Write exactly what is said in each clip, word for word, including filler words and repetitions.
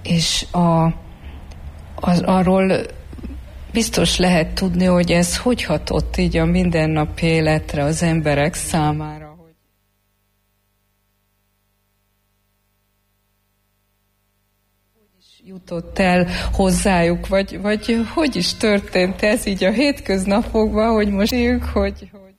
és a, az, arról biztos lehet tudni, hogy ez hogy hatott így a mindennapi életre az emberek számára. Jutott el hozzájuk, vagy, vagy hogy is történt ez így a hétköznapokban, hogy most éljük, hogy... hogy...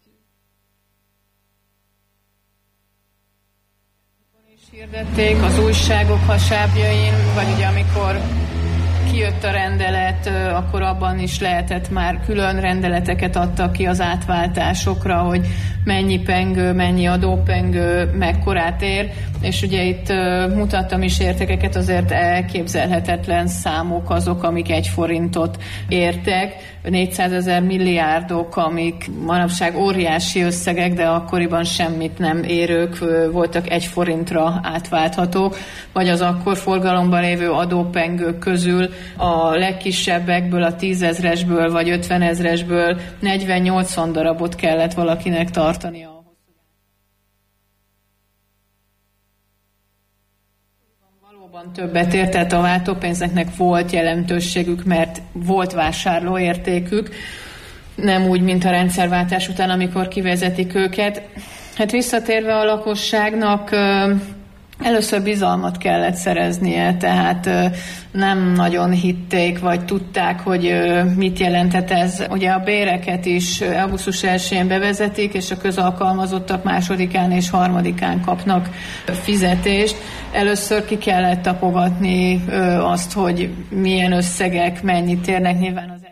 is hirdették az újságok hasábjain, vagy ugye amikor kijött a rendelet, akkor abban is lehetett már külön rendeleteket adtak ki az átváltásokra, hogy mennyi pengő, mennyi adópengő, mekkorát ér, és ugye itt mutattam is értékeket, azért elképzelhetetlen számok azok, amik egy forintot értek, négyszázezer milliárdok, amik manapság óriási összegek, de akkoriban semmit nem érők voltak egy forintra átválthatók, vagy az akkor forgalomban lévő adópengők közül a legkisebbekből, a tízezresből vagy ötvenezresből negyven-nyolcvan darabot kellett valakinek tartania. Valóban többet ért, tehát a váltópénzeknek volt jelentőségük, mert volt vásárlóértékük, nem úgy, mint a rendszerváltás után, amikor kivezetik őket. Hát visszatérve a lakosságnak, először bizalmat kellett szereznie, tehát nem nagyon hitték, vagy tudták, hogy mit jelentett ez. Ugye a béreket is augusztus elsején bevezetik, és a közalkalmazottak másodikán és harmadikán kapnak fizetést. Először ki kellett tapogatni azt, hogy milyen összegek mennyit érnek, nyilván az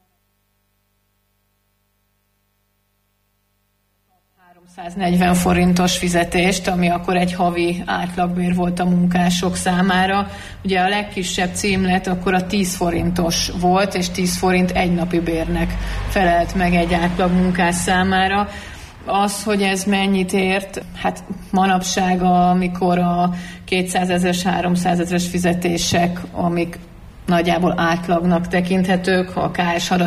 háromszáznegyven forintos fizetést, ami akkor egy havi átlagbér volt a munkások számára. Ugye a legkisebb címlet akkor a tíz forintos volt, és tíz forint egy napi bérnek felelt meg egy átlag munkás számára. Az, hogy ez mennyit ért, hát manapság, amikor a kétszázezres, háromszázezres fizetések, amik nagyjából átlagnak tekinthetők, ha a ká es